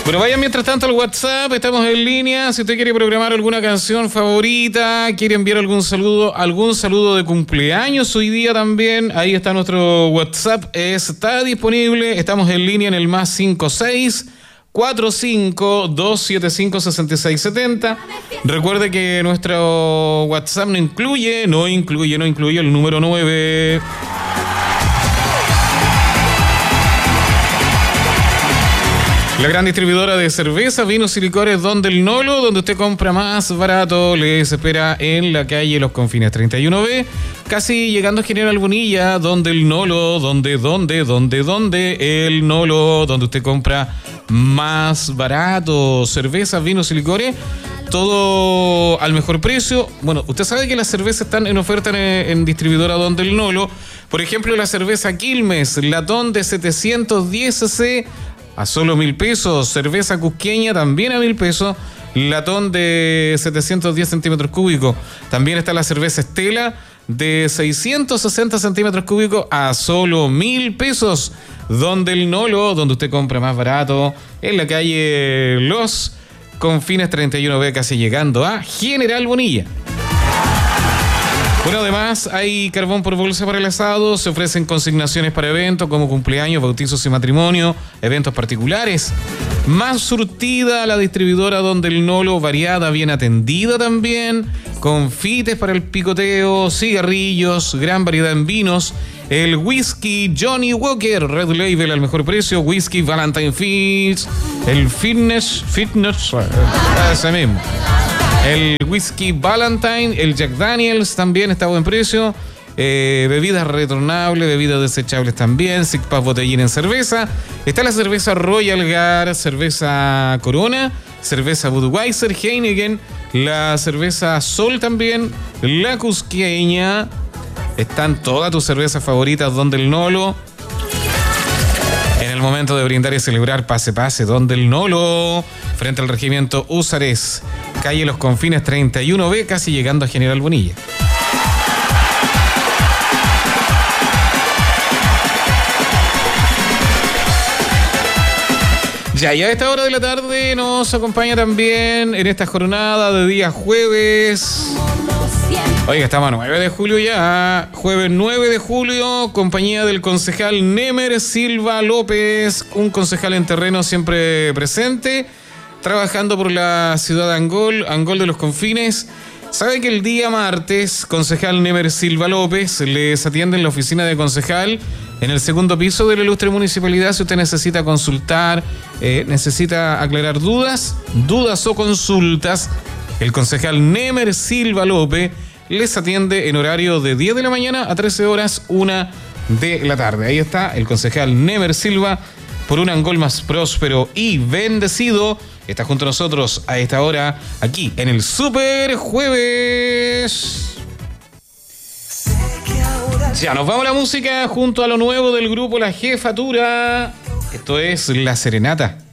Bueno, vayan mientras tanto al WhatsApp, estamos en línea. Si usted quiere programar alguna canción favorita, quiere enviar algún saludo de cumpleaños hoy día también, ahí está nuestro WhatsApp, está disponible, estamos en línea en el +56 45 275 6670. Recuerde que nuestro WhatsApp no incluye el número 9. La gran distribuidora de cerveza, vinos y licores Don del Nolo, donde usted compra más barato, les espera en la calle Los Confines 31B, casi llegando a General Bonilla. Don del Nolo, donde el Nolo, donde usted compra más barato, cervezas, vinos y licores, todo al mejor precio. Bueno, usted sabe que las cervezas están en oferta en distribuidora Don del Nolo. Por ejemplo, la cerveza Quilmes, latón de 710 cc, a solo 1.000 pesos. Cerveza Cusqueña también a 1.000 pesos. Latón de 710 centímetros cúbicos. También está la cerveza Estela de 660 centímetros cúbicos a solo 1.000 pesos. Donde el Nolo, donde usted compra más barato, en la calle Los Confines 31B, casi llegando a General Bonilla. Bueno, además hay carbón por bolsa para el asado, se ofrecen consignaciones para eventos como cumpleaños, bautizos y matrimonio, eventos particulares. Más surtida la distribuidora Don del Nolo, variada, bien atendida también, confites para el picoteo, cigarrillos, gran variedad en vinos, el whisky Johnny Walker, Red Label al mejor precio, whisky Valentine Fields, el fitness, ese mismo. El whisky Valentine, el Jack Daniels también está a buen precio. Bebidas retornables, bebidas desechables también. Six Pack botellín en cerveza. Está la cerveza Royal Guard, cerveza Corona, cerveza Budweiser, Heineken, la cerveza Sol también, la Cusqueña. Están todas tus cervezas favoritas Don del Nolo. En el momento de brindar y celebrar, pase, Don del Nolo, frente al regimiento Húsares, calle Los Confines 31B, casi llegando a General Bonilla. Ya, y a esta hora de la tarde nos acompaña también en esta jornada de día jueves. Oiga, estamos a 9 de julio ya, jueves 9 de julio, compañía del concejal Nemer Silva López, un concejal en terreno siempre presente, trabajando por la ciudad de Angol de los Confines. Sabe que el día martes, concejal Nemer Silva López les atiende en la oficina de concejal en el segundo piso de la ilustre municipalidad. Si usted necesita consultar, necesita aclarar dudas o consultas, el concejal Nemer Silva López les atiende en horario de 10 de la mañana a 13 horas, 1 de la tarde. Ahí está el concejal Nemer Silva, por un Angol más próspero y bendecido. Está junto a nosotros a esta hora, aquí en el Super Jueves. Ya, nos vamos a la música junto a lo nuevo del grupo La Jefatura. Esto es La Serenata.